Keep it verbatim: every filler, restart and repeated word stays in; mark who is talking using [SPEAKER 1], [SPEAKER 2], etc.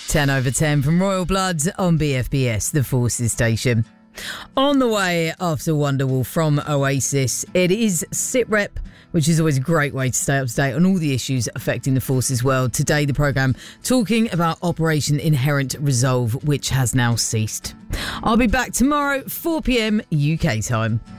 [SPEAKER 1] ten over ten from Royal Blood on B F B S, the Forces station. On the way after Wonderwall from Oasis, it is SITREP, which is always a great way to stay up to date on all the issues affecting the Forces world. Today, the programme talking about Operation Inherent Resolve, which has now ceased. I'll be back tomorrow, four p.m. U K time.